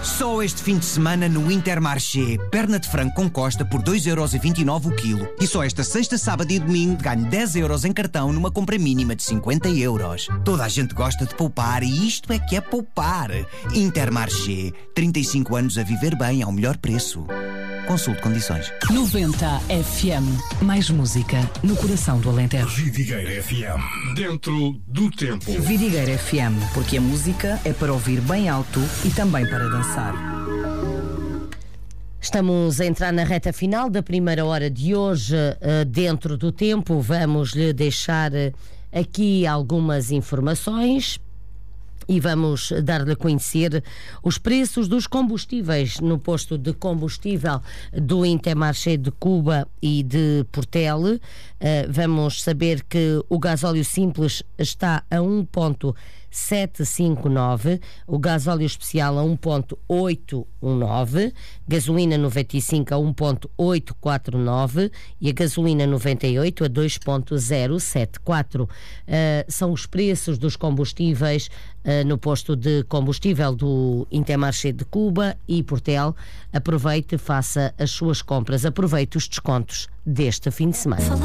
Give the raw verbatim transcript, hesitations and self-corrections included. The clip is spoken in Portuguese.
Só este fim de semana no Intermarché, perna de frango com costa por dois euros e vinte e nove o quilo. E só esta sexta, sábado e domingo ganho dez euros em cartão numa compra mínima de cinquenta euros. Toda a gente gosta de poupar e isto é que é poupar. Intermarché, trinta e cinco anos a viver bem ao melhor preço. Consulte condições. noventa F M. Mais música no coração do Alentejo. Vidigueira F M. Dentro do tempo. Vidigueira F M. Porque a música é para ouvir bem alto e também para dançar. Estamos a entrar na reta final da primeira hora de hoje, dentro do tempo. Vamos lhe deixar aqui algumas informações. E vamos dar-lhe a conhecer os preços dos combustíveis no posto de combustível do Intermarché de Cuba e de Portela. Uh, vamos saber que o gasóleo simples está a um ponto setecentos e cinquenta e nove, o gasóleo especial a um ponto oitocentos e dezanove, gasolina noventa e cinco a um ponto oitocentos e quarenta e nove e a gasolina noventa e oito a dois ponto zero sete quatro. Uh, são os preços dos combustíveis uh, no posto de combustível do Intermarché de Cuba e Portel. Aproveite, faça as suas compras, aproveite os descontos deste fim de semana.